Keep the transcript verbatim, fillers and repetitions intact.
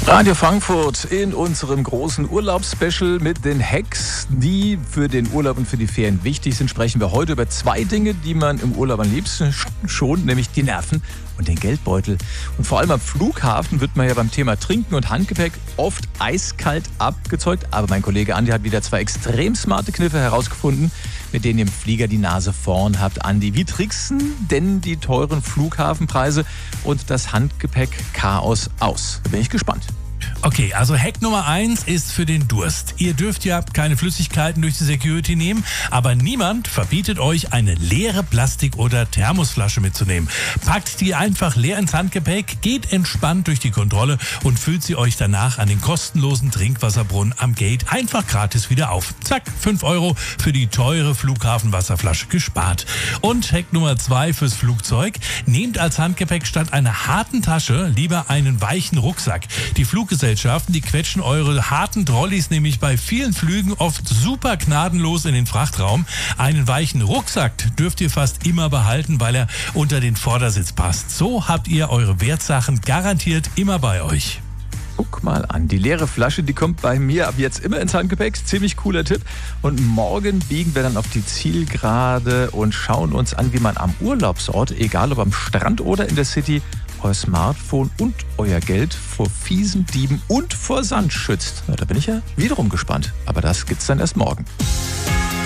Radio Frankfurt in unserem großen Urlaubsspecial mit den Hacks, die für den Urlaub und für die Ferien wichtig sind, sprechen wir heute über zwei Dinge, die man im Urlaub am liebsten schont, nämlich die Nerven und den Geldbeutel. Und vor allem am Flughafen wird man ja beim Thema Trinken und Handgepäck oft eiskalt abgezeugt. Aber mein Kollege Andi hat wieder zwei extrem smarte Kniffe herausgefunden, mit denen ihr im Flieger die Nase vorn habt. Andi, wie tricksen denn die teuren Flughafenpreise und das Handgepäck-Chaos aus? Da bin ich gespannt. Okay, also Hack Nummer eins ist für den Durst. Ihr dürft ja keine Flüssigkeiten durch die Security nehmen, aber niemand verbietet euch, eine leere Plastik- oder Thermosflasche mitzunehmen. Packt die einfach leer ins Handgepäck, geht entspannt durch die Kontrolle und füllt sie euch danach an den kostenlosen Trinkwasserbrunnen am Gate einfach gratis wieder auf. Zack, fünf Euro für die teure Flughafenwasserflasche gespart. Und Hack Nummer zwei fürs Flugzeug: Nehmt als Handgepäck statt einer harten Tasche lieber einen weichen Rucksack. Die Fluggesellschaften, die quetschen eure harten Trolleys nämlich bei vielen Flügen oft super gnadenlos in den Frachtraum. Einen weichen Rucksack dürft ihr fast immer behalten, weil er unter den Vordersitz passt. So habt ihr eure Wertsachen garantiert immer bei euch. Guck mal an, die leere Flasche, die kommt bei mir ab jetzt immer ins Handgepäck. Ziemlich cooler Tipp. Und morgen biegen wir dann auf die Zielgerade und schauen uns an, wie man am Urlaubsort, egal ob am Strand oder in der City, euer Smartphone und euer Geld vor fiesen Dieben und vor Sand schützt. Na, da bin ich ja wiederum gespannt. Aber das gibt's dann erst morgen.